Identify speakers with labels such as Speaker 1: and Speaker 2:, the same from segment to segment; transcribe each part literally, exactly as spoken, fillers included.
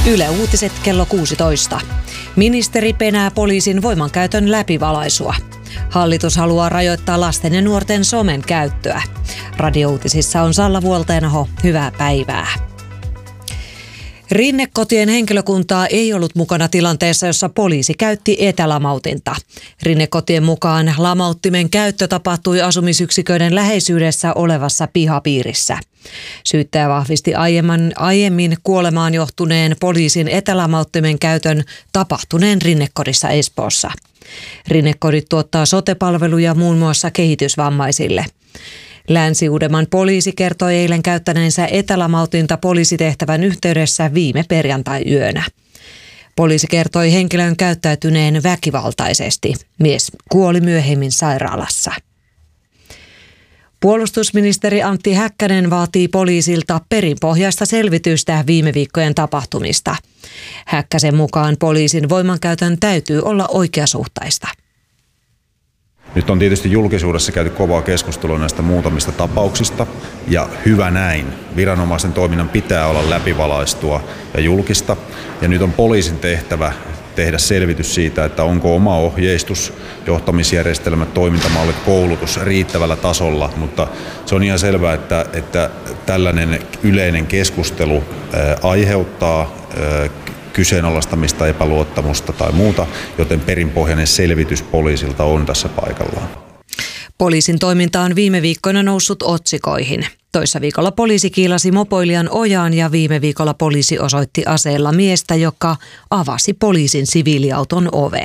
Speaker 1: Yle Uutiset kello kuusitoista. Ministeri penää poliisin voimankäytön läpivalaisua. Hallitus haluaa rajoittaa lasten ja nuorten somen käyttöä. Radiouutisissa on Salla Vuolteenaho. Hyvää päivää. Rinnekotien henkilökuntaa ei ollut mukana tilanteessa, jossa poliisi käytti etälamautinta. Rinnekotien mukaan lamauttimen käyttö tapahtui asumisyksiköiden läheisyydessä olevassa pihapiirissä. Syyttäjä vahvisti aiemmin, aiemmin kuolemaan johtuneen poliisin etälamauttimen käytön tapahtuneen Rinnekodissa Espoossa. Rinnekodit tuottaa sote-palveluja muun muassa kehitysvammaisille. Länsi-Uudenmaan poliisi kertoi eilen käyttäneensä etälamautinta poliisitehtävän yhteydessä viime perjantai-yönä. Poliisi kertoi henkilön käyttäytyneen väkivaltaisesti. Mies kuoli myöhemmin sairaalassa. Puolustusministeri Antti Häkkänen vaatii poliisilta perinpohjaista selvitystä viime viikkojen tapahtumista. Häkkäsen mukaan poliisin voimankäytön täytyy olla oikeasuhtaista.
Speaker 2: Nyt on tietysti julkisuudessa käyty kovaa keskustelua näistä muutamista tapauksista, ja hyvä näin. Viranomaisen toiminnan pitää olla läpivalaistua ja julkista, ja nyt on poliisin tehtävä tehdä selvitys siitä, että onko oma ohjeistus, johtamisjärjestelmät, toimintamallit, koulutus riittävällä tasolla, mutta se on ihan selvää, että, että tällainen yleinen keskustelu ää, aiheuttaa ää, kyseenalaistamista, epäluottamusta tai muuta, joten perinpohjainen selvitys poliisilta on tässä paikallaan.
Speaker 1: Poliisin toiminta on viime viikkoina noussut otsikoihin. Toissa viikolla poliisi kiilasi mopoilijan ojaan ja viime viikolla poliisi osoitti aseella miestä, joka avasi poliisin siviiliauton oven.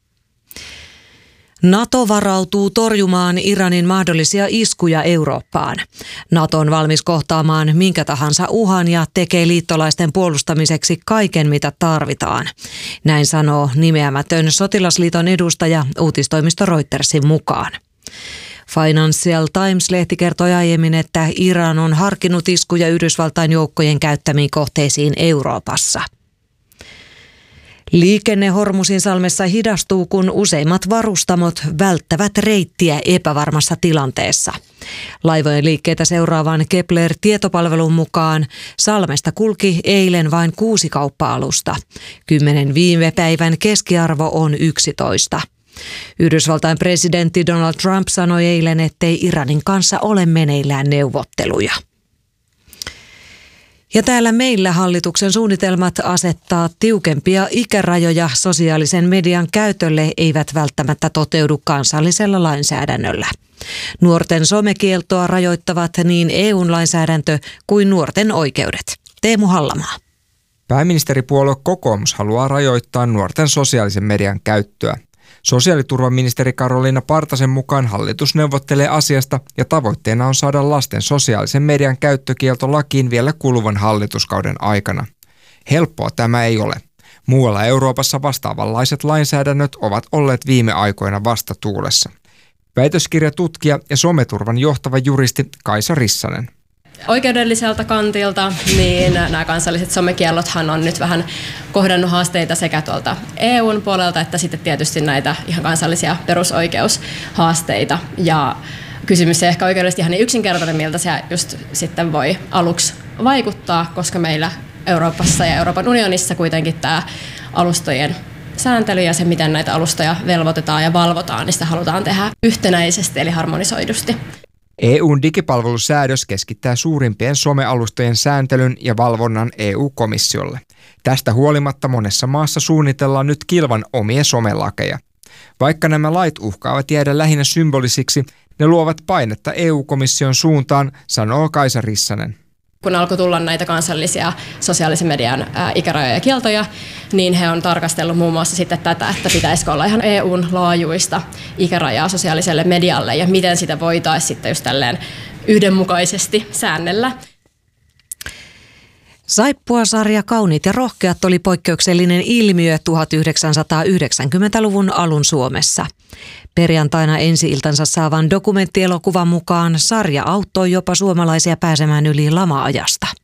Speaker 1: NATO varautuu torjumaan Iranin mahdollisia iskuja Eurooppaan. NATO on valmis kohtaamaan minkä tahansa uhan ja tekee liittolaisten puolustamiseksi kaiken, mitä tarvitaan. Näin sanoo nimeämätön sotilasliiton edustaja uutistoimisto Reutersin mukaan. Financial Times-lehti kertoi aiemmin, että Iran on harkinnut iskuja Yhdysvaltain joukkojen käyttämiin kohteisiin Euroopassa. Liikenne Hormuzinsalmessa hidastuu, kun useimmat varustamot välttävät reittiä epävarmassa tilanteessa. Laivojen liikkeitä seuraavan Kepler-tietopalvelun mukaan salmesta kulki eilen vain kuusi kauppa-alusta. Kymmenen viime päivän keskiarvo on yksitoista. Yhdysvaltain presidentti Donald Trump sanoi eilen, ettei Iranin kanssa ole meneillään neuvotteluja. Ja täällä meillä hallituksen suunnitelmat asettaa tiukempia ikärajoja sosiaalisen median käytölle eivät välttämättä toteudu kansallisella lainsäädännöllä. Nuorten somekieltoa rajoittavat niin E U-lainsäädäntö kuin nuorten oikeudet. Teemu Hallamaa.
Speaker 3: Pääministeripuolue kokoomus haluaa rajoittaa nuorten sosiaalisen median käyttöä. Sosiaaliturvaministeri Karoliina Partasen mukaan hallitus neuvottelee asiasta ja tavoitteena on saada lasten sosiaalisen median käyttökielto lakiin vielä kuluvan hallituskauden aikana. Helppoa tämä ei ole. Muualla Euroopassa vastaavanlaiset lainsäädännöt ovat olleet viime aikoina vastatuulessa. Väitöskirjatutkija ja someturvan johtava juristi Kaisa Rissanen.
Speaker 4: Oikeudelliselta kantilta niin nämä kansalliset somekiellothan on nyt vähän kohdannut haasteita sekä tuolta E U:n puolelta että sitten tietysti näitä ihan kansallisia perusoikeushaasteita. Ja kysymys ei ehkä oikeudellisesti ihan niin yksinkertainen, miltä se just sitten voi aluksi vaikuttaa, koska meillä Euroopassa ja Euroopan unionissa kuitenkin tämä alustojen sääntely ja se, miten näitä alustoja velvoitetaan ja valvotaan, niin sitä halutaan tehdä yhtenäisesti eli harmonisoidusti.
Speaker 3: E U:n digipalvelusäädös keskittää suurimpien somealustojen sääntelyn ja valvonnan E U-komissiolle. Tästä huolimatta monessa maassa suunnitellaan nyt kilvan omia somelakeja. Vaikka nämä lait uhkaavat jäädä lähinnä symbolisiksi, ne luovat painetta E U-komission suuntaan, sanoo Kaisa Rissanen.
Speaker 4: Kun alkoi tulla näitä kansallisia sosiaalisen median ää, ikärajoja ja kieltoja, niin he on tarkastellut muun muassa sitten tätä, että pitäisikö olla ihan E U:n laajuista ikärajaa sosiaaliselle medialle ja miten sitä voitaisiin sitten just tälleen yhdenmukaisesti säännellä.
Speaker 1: Saippuasarja Kauniit ja rohkeat oli poikkeuksellinen ilmiö tuhatyhdeksänsataayhdeksänkymmentäluvun alun Suomessa. Perjantaina ensi-iltansa saavan dokumenttielokuvan mukaan sarja auttoi jopa suomalaisia pääsemään yli lama-ajasta.